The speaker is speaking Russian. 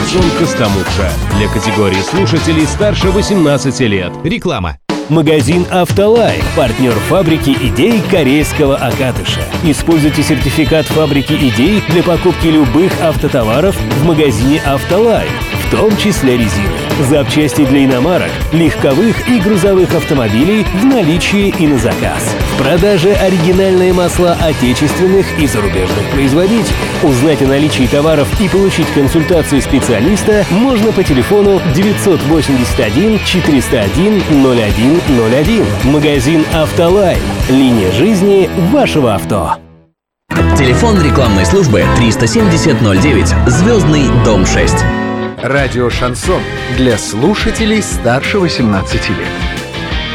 «Шансон Костомукша». Для категории слушателей старше 18 лет. Реклама. Магазин «Автолайн» – партнер фабрики идей корейского Акатыша. Используйте сертификат фабрики идей для покупки любых автотоваров в магазине «Автолайн», в том числе резины. Запчасти для иномарок, легковых и грузовых автомобилей в наличии и на заказ. В продаже оригинальные масла отечественных и зарубежных производителей. Узнать о наличии товаров и получить консультацию специалиста можно по телефону 981 401 0101. Магазин «Автолайн». Линия жизни вашего авто. Телефон рекламной службы 370-09, Звездный дом 6. Радио «Шансон» для слушателей старше 18 лет.